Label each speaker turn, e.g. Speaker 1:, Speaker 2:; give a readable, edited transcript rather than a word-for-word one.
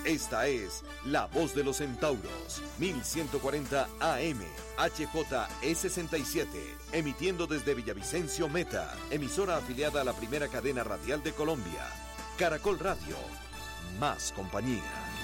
Speaker 1: Esta es La Voz de los Centauros, 1140 AM, HJE67, emitiendo desde Villavicencio Meta, emisora afiliada a la primera cadena radial de Colombia. Caracol Radio, más compañía.